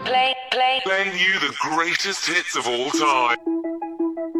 Playing you the greatest hits of all time.